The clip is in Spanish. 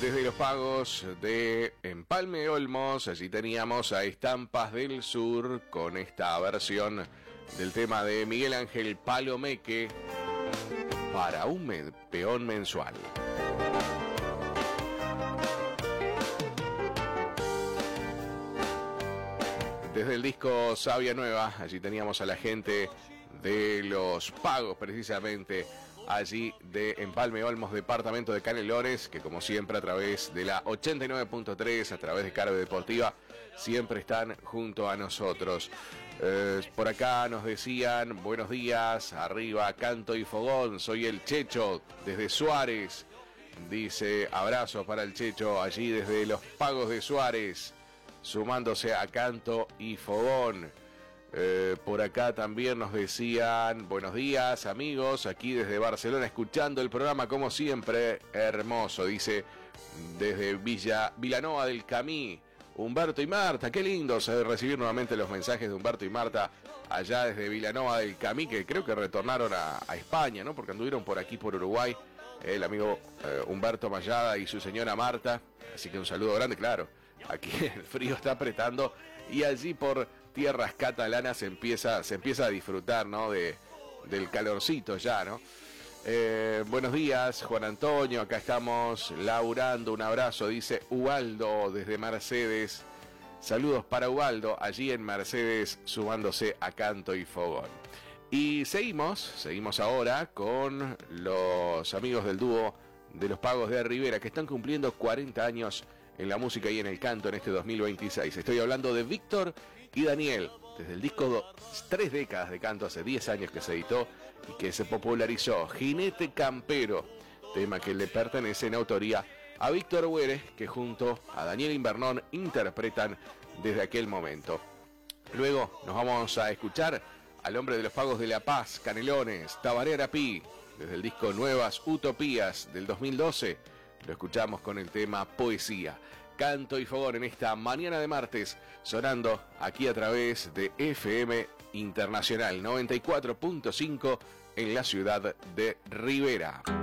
Desde los pagos de Empalme Olmos, allí teníamos a Estampas del Sur con esta versión del tema de Miguel Ángel Palomeque para un peón mensual. Desde el disco Savia Nueva, allí teníamos a la gente de los pagos precisamente, allí de Empalme Olmos, departamento de Canelones, que como siempre a través de la 89.3, a través de Carve Deportiva, siempre están junto a nosotros. Por acá nos decían, buenos días, arriba, canto y fogón, soy el Checho, desde Suárez. Dice, abrazos para el Checho, allí desde los pagos de Suárez, sumándose a canto y fogón. Por acá también nos decían, buenos días amigos, aquí desde Barcelona escuchando el programa como siempre, hermoso, dice, desde Vilanova del Camí, Humberto y Marta, qué lindo recibir nuevamente los mensajes de Humberto y Marta allá desde Vilanova del Camí, que creo que retornaron a España, ¿no? Porque anduvieron por aquí por Uruguay, el amigo Humberto Mayada y su señora Marta, así que un saludo grande, claro, aquí el frío está apretando y allí por tierras catalanas se empieza a disfrutar, ¿no? Del calorcito ya, ¿no? Buenos días, Juan Antonio, acá estamos laburando, un abrazo, dice Ubaldo desde Mercedes. Saludos para Ubaldo, allí en Mercedes, sumándose a canto y fogón. Y seguimos ahora con los amigos del dúo de los Pagos de Rivera, que están cumpliendo 40 años en la música y en el canto en este 2026. Estoy hablando de Víctor y Daniel, desde el disco 3 décadas de canto, hace 10 años que se editó y que se popularizó, Jinete Campero, tema que le pertenece en autoría a Víctor Huérez, que junto a Daniel Invernón interpretan desde aquel momento. Luego nos vamos a escuchar al hombre de los Pagos de La Paz, Canelones, Tabaré Arapí, desde el disco Nuevas Utopías del 2012, lo escuchamos con el tema Poesía. Canto y fogón en esta mañana de martes, sonando aquí a través de FM Internacional 94.5 en la ciudad de Rivera.